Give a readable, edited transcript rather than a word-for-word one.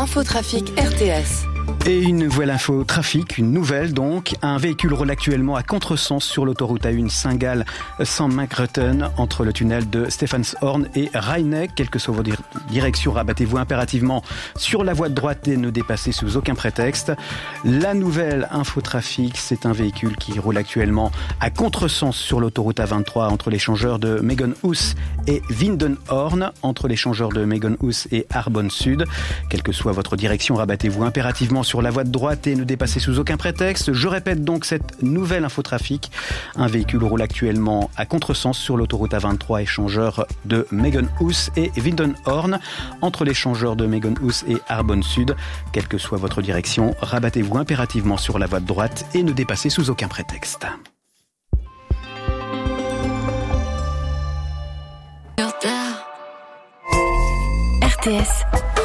Infotrafic RTS. Et une nouvelle info trafic, une nouvelle donc. Un véhicule roule actuellement à contresens sur l'autoroute A1 Saint-Gall-Saint-Margrethen entre le tunnel de Stephanshorn et Rheineck. Quelle que soit vos directions, rabattez-vous impérativement sur la voie de droite et ne dépassez sous aucun prétexte. La nouvelle info trafic, c'est un véhicule qui roule actuellement à contresens sur l'autoroute A23 entre l'échangeur de Megenhus et Windenhorn, entre l'échangeur de Megenhus et Arbonne Sud. Quelle que soit votre direction, rabattez-vous impérativement sur la voie de droite et ne dépassez sous aucun prétexte. Je répète donc cette nouvelle infotrafic. Un véhicule roule actuellement à contresens sur l'autoroute A23, échangeur de Megenhus et Windenhorn, entre l'échangeur de Megenhus et Arbonne Sud. Quelle que soit votre direction, rabattez-vous impérativement sur la voie de droite et ne dépassez sous aucun prétexte. RTS.